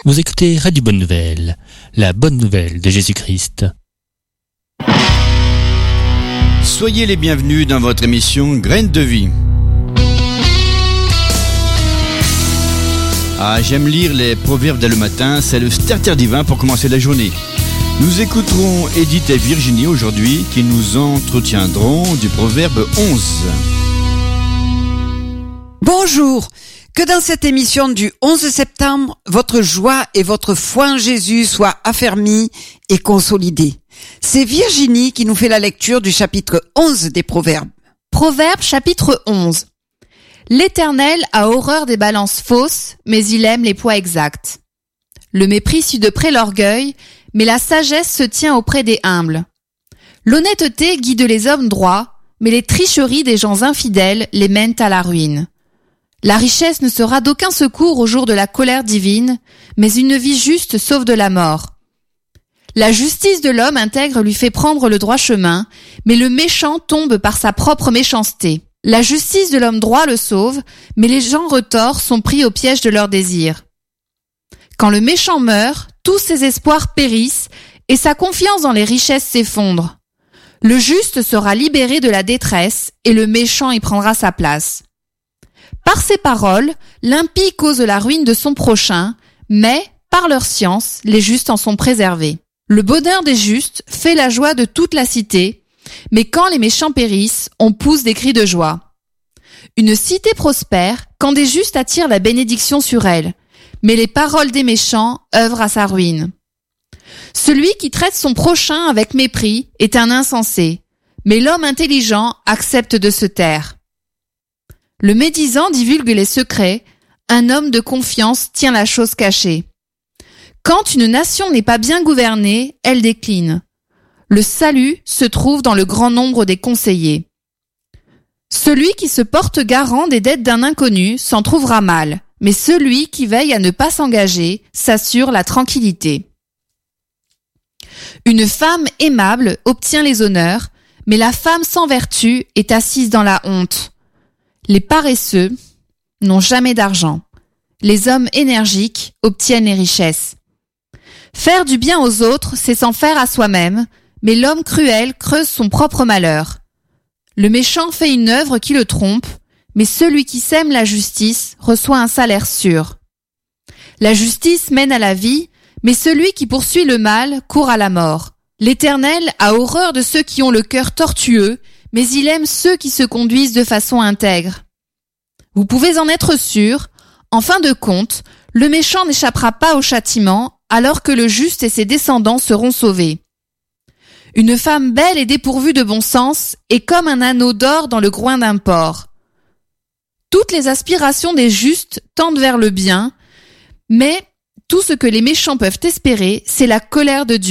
Vous écoutez Radio Bonne Nouvelle, la bonne nouvelle de Jésus-Christ. Soyez les bienvenus dans votre émission Graines de vie. Ah, j'aime lire les proverbes dès le matin, c'est le starter divin pour commencer la journée. Nous écouterons Edith et Virginie aujourd'hui qui nous entretiendront du proverbe 11. Bonjour, que dans cette émission du 11 septembre, votre joie et votre foi en Jésus soient affermies et consolidées. C'est Virginie qui nous fait la lecture du chapitre 11 des Proverbes. Proverbe chapitre 11. L'Éternel a horreur des balances fausses, mais il aime les poids exacts. Le mépris suit de près l'orgueil, mais la sagesse se tient auprès des humbles. L'honnêteté guide les hommes droits, mais les tricheries des gens infidèles les mènent à la ruine. La richesse ne sera d'aucun secours au jour de la colère divine, mais une vie juste sauve de la mort. La justice de l'homme intègre lui fait prendre le droit chemin, mais le méchant tombe par sa propre méchanceté. La justice de l'homme droit le sauve, mais les gens retors sont pris au piège de leurs désirs. Quand le méchant meurt, tous ses espoirs périssent et sa confiance dans les richesses s'effondre. Le juste sera libéré de la détresse et le méchant y prendra sa place. Par ses paroles, l'impie cause la ruine de son prochain, mais, par leur science, les justes en sont préservés. Le bonheur des justes fait la joie de toute la cité, mais quand les méchants périssent, on pousse des cris de joie. Une cité prospère quand des justes attirent la bénédiction sur elle, mais les paroles des méchants œuvrent à sa ruine. Celui qui traite son prochain avec mépris est un insensé, mais l'homme intelligent accepte de se taire. Le médisant divulgue les secrets, un homme de confiance tient la chose cachée. Quand une nation n'est pas bien gouvernée, elle décline. Le salut se trouve dans le grand nombre des conseillers. Celui qui se porte garant des dettes d'un inconnu s'en trouvera mal, mais celui qui veille à ne pas s'engager s'assure la tranquillité. Une femme aimable obtient les honneurs, mais la femme sans vertu est assise dans la honte. Les paresseux n'ont jamais d'argent. Les hommes énergiques obtiennent les richesses. Faire du bien aux autres, c'est s'en faire à soi-même, mais l'homme cruel creuse son propre malheur. Le méchant fait une œuvre qui le trompe, mais celui qui sème la justice reçoit un salaire sûr. La justice mène à la vie, mais celui qui poursuit le mal court à la mort. L'Éternel a horreur de ceux qui ont le cœur tortueux, mais il aime ceux qui se conduisent de façon intègre. Vous pouvez en être sûr, en fin de compte, le méchant n'échappera pas au châtiment, alors que le juste et ses descendants seront sauvés. Une femme belle et dépourvue de bon sens est comme un anneau d'or dans le groin d'un porc. Toutes les aspirations des justes tendent vers le bien, mais tout ce que les méchants peuvent espérer, c'est la colère de Dieu.